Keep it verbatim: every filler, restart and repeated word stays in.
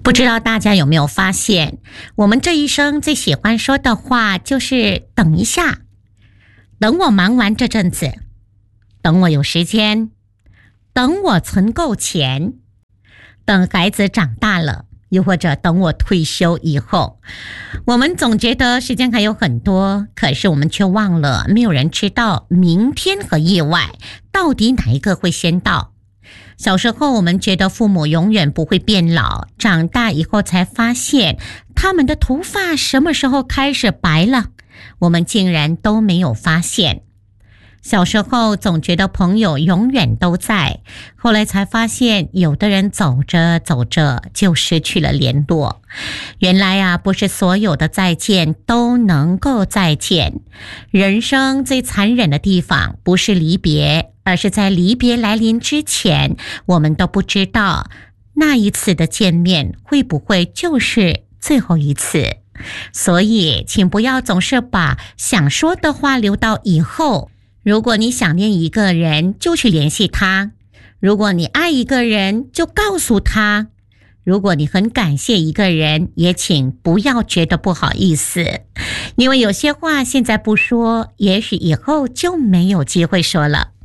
不知道大家有没有发现，我们这一生最喜欢说的话就是等一下，等我忙完这阵子，等我有时间，等我存够钱，等孩子长大了，又或者等我退休以后。我们总觉得时间还有很多，可是我们却忘了，没有人知道明天和意外到底哪一个会先到。小时候我们觉得父母永远不会变老，长大以后才发现他们的头发什么时候开始白了，我们竟然都没有发现。小时候总觉得朋友永远都在，后来才发现有的人走着走着就失去了联络。原来啊，不是所有的再见都能够再见。人生最残忍的地方不是离别，而是在离别来临之前，我们都不知道那一次的见面会不会就是最后一次。所以请不要总是把想说的话留到以后。如果你想念一个人，就去联系他；如果你爱一个人，就告诉他；如果你很感谢一个人，也请不要觉得不好意思，因为有些话现在不说，也许以后就没有机会说了。